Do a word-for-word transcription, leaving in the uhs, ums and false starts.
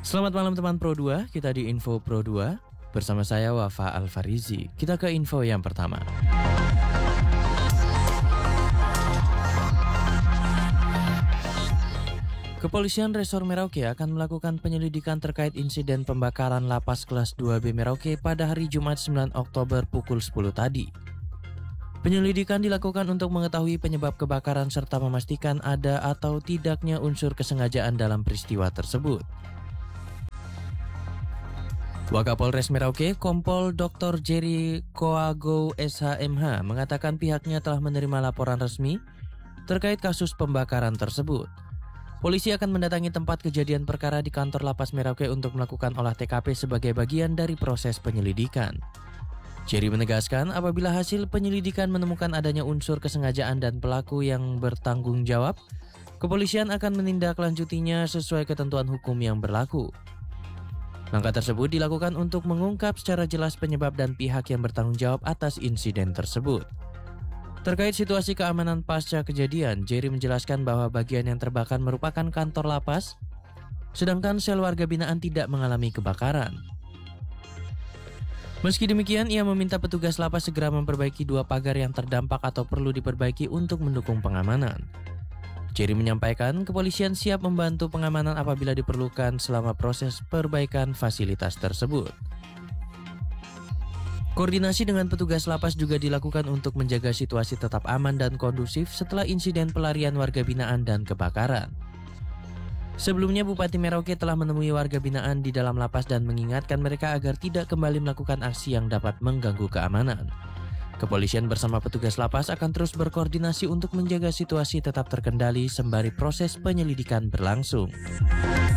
Selamat malam teman Pro dua, kita di Info Pro dua. Bersama saya Wafa Alfarizi. Kita ke info yang pertama. Kepolisian Resor Merauke akan melakukan penyelidikan terkait insiden pembakaran lapas kelas dua B Merauke pada hari Jumat sembilan Oktober pukul sepuluh tadi. Penyelidikan dilakukan untuk mengetahui penyebab kebakaran serta memastikan ada atau tidaknya unsur kesengajaan dalam peristiwa tersebut. Wakapolres Merauke, Kompol Doktor Jerry Koago S H M H mengatakan pihaknya telah menerima laporan resmi terkait kasus pembakaran tersebut. Polisi akan mendatangi tempat kejadian perkara di kantor Lapas Merauke untuk melakukan olah T K P sebagai bagian dari proses penyelidikan. Jerry menegaskan apabila hasil penyelidikan menemukan adanya unsur kesengajaan dan pelaku yang bertanggung jawab, kepolisian akan menindaklanjutinya sesuai ketentuan hukum yang berlaku. Langkah tersebut dilakukan untuk mengungkap secara jelas penyebab dan pihak yang bertanggung jawab atas insiden tersebut. Terkait situasi keamanan pasca kejadian, Jerry menjelaskan bahwa bagian yang terbakar merupakan kantor lapas, sedangkan sel warga binaan tidak mengalami kebakaran. Meski demikian, ia meminta petugas lapas segera memperbaiki dua pagar yang terdampak atau perlu diperbaiki untuk mendukung pengamanan. Jerry menyampaikan kepolisian siap membantu pengamanan apabila diperlukan selama proses perbaikan fasilitas tersebut. Koordinasi dengan petugas lapas juga dilakukan untuk menjaga situasi tetap aman dan kondusif setelah insiden pelarian warga binaan dan kebakaran. Sebelumnya, Bupati Merauke telah menemui warga binaan di dalam lapas dan mengingatkan mereka agar tidak kembali melakukan aksi yang dapat mengganggu keamanan. Kepolisian bersama petugas lapas akan terus berkoordinasi untuk menjaga situasi tetap terkendali sembari proses penyelidikan berlangsung.